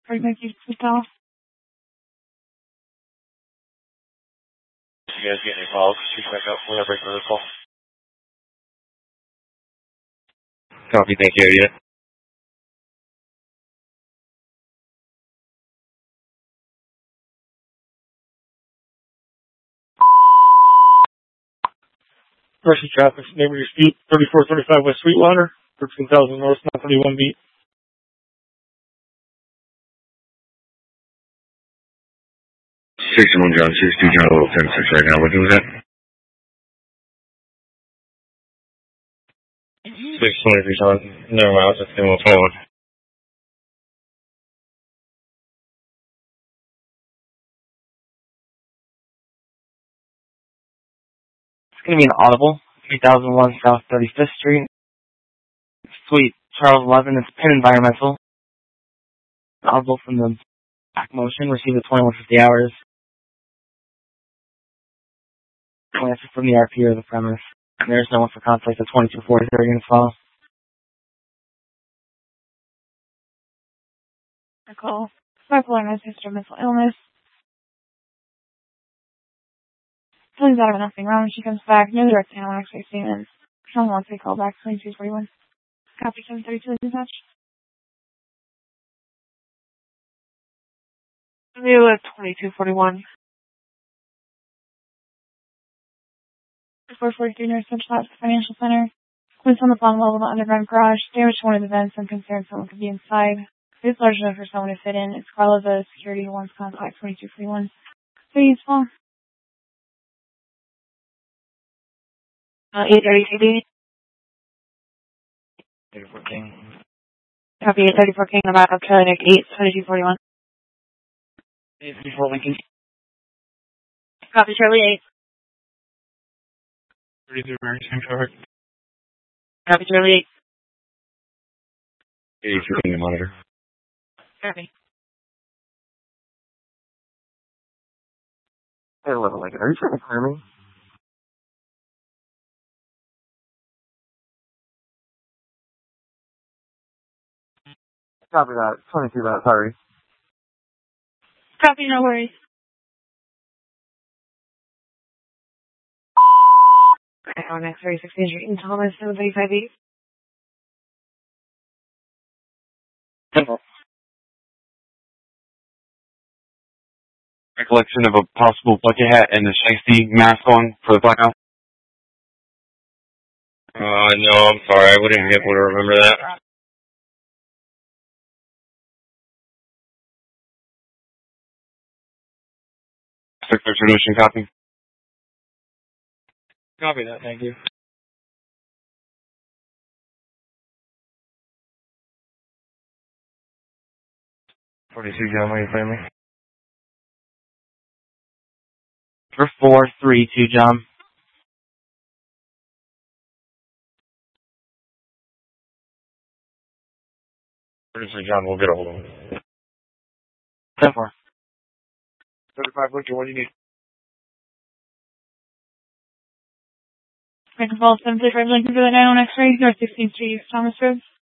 Pretty much you to tell. You guys get any calls? Please back up when I break another call. Copy, thank you, yeah. Mercy traffic, neighborhood speed, 3435 West Sweetwater, 13,000 North, 931 beat. 61 John, 62 John, level 10-6 right now. What was that? 623 John. Never mind, I was just going to move forward. It's going to be an Audible, 3001 South 35th Street, Suite Charles 11. It's Penn Environmental. Audible from the back motion, received at 2150 hours. No answer from the RP or the premise. And there's no one for conflict at 2240 as well. I call. Bipolar and history of mental illness. Feelings out of nothing wrong when she comes back. No direct animal X-ray statements. Someone wants to call back 2241. Copy 732 is attached. New at 2241. 443 Nurse Central Labs Financial Center. Quince on the bottom level of the underground garage. Damage to one of the vents. I'm concerned someone could be inside. It is large enough for someone to fit in. It's Carla, the security who wants contact 2241. Please, well. 832B. 34 King. Copy 834 King, the backup Charlie Nick 8, 2241. 834 Lincoln. Copy Charlie 8. 33 Mary, same traffic. Copy Charlie 82 King, the monitor. 8. Copy. Hey, Little Lincoln, are you trying to clear me? Copy that. 22 that, sorry. Copy, no worries. On X-ray 16 Street in Thomas, 735B. Simple. Recollection of a possible bucket hat and a shiesty mask on for the blackout? No, I'm sorry. I wouldn't be able to remember that. Six resolution copy. Copy that, thank you. 42 John, what are you saying me? For 432 John. 43 John, we'll get a hold of him. 10-4. 35 Lincoln, what do you need? I can follow 735 Lincoln for the 901 X-ray, North 16th Street, Thomas Road.